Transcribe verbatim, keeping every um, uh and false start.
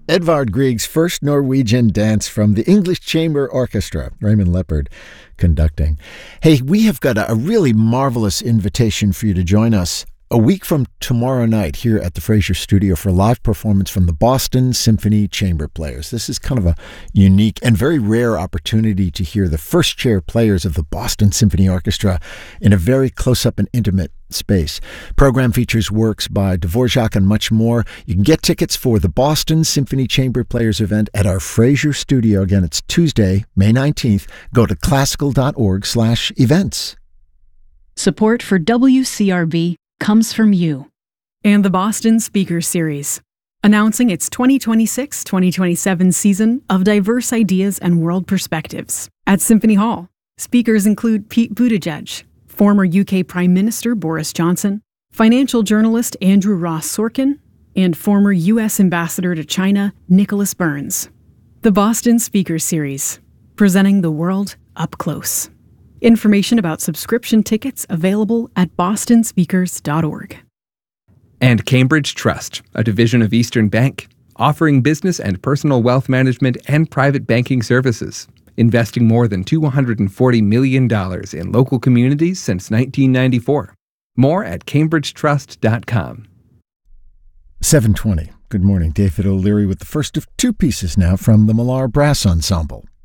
Edvard Grieg's first Norwegian dance from the English Chamber Orchestra, Raymond Leppard conducting. Hey, we have got a, a really marvelous invitation for you to join us a week from tomorrow night here at the Fraser Studio for a live performance from the Boston Symphony Chamber Players. This is kind of a unique and very rare opportunity to hear the first chair players of the Boston Symphony Orchestra in a very close-up and intimate space. Program features works by Dvorak and much more. You can get tickets for the Boston Symphony Chamber Players event at our Fraser Studio. Again, it's Tuesday, May nineteenth. Go to classical.org slash events. Support for W C R B comes from you and the Boston Speakers Series, announcing its twenty twenty-six twenty twenty-seven season of diverse ideas and world perspectives. At Symphony Hall, speakers include Pete Buttigieg, former U K Prime Minister Boris Johnson, financial journalist Andrew Ross Sorkin, and former U S Ambassador to China Nicholas Burns. The Boston Speakers Series, presenting the world up close. Information about subscription tickets available at boston speakers dot org. And Cambridge Trust, a division of Eastern Bank, offering business and personal wealth management and private banking services, investing more than two hundred forty million dollars in local communities since nineteen ninety-four. More at cambridge trust dot com. seven twenty. Good morning. David O'Leary with the first of two pieces now from the Millar Brass Ensemble.